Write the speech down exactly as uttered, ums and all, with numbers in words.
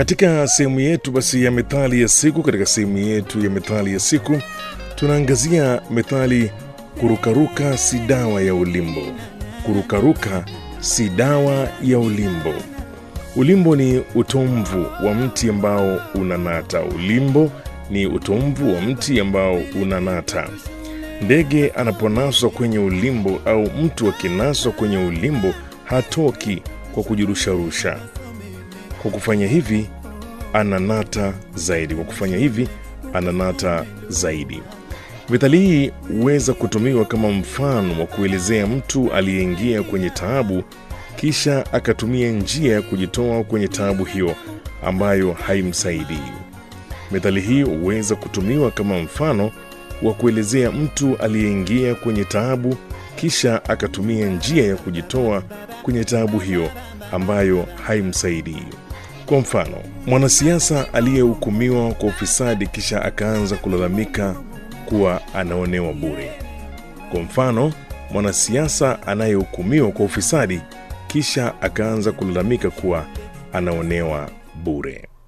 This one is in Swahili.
Katika sehemu yetu basi ya methali ya siku, katika sehemu yetu ya methali ya siku, tunaangazia methali kurukaruka si dawa ya ulimbo. Kurukaruka si dawa ya ulimbo. Ulimbo ni utomvu wa mti ambao unanata. Ulimbo ni utomvu wa mti ambao unanata. Ndege anaponaswa kwenye ulimbo au mtu akinaswa kwenye ulimbo hatoki kwa kujirusharusha. Kwa kufanya hivi ananata zaidi. Kwa kufanya hivi ananata zaidi. Methali hii huweza kutumiwa kama mfano wa kuelezea mtu aliyeingia kwenye taabu kisha akatumia njia ya kujitoa kwenye taabu hiyo ambayo haimsaidii. Methali hii huweza kutumiwa kama mfano wa kuelezea mtu aliyeingia kwenye taabu kisha akatumia njia ya kujitoa kwenye taabu hiyo ambayo haimsaidii. Kwa mfano, mwanasiasa aliyehukumiwa kwa ufisadi kisha akaanza kulalamika kuwa anaonewa bure. Kwa mfano, mwanasiasa anayehukumiwa kwa ufisadi kisha akaanza kulalamika kuwa anaonewa bure.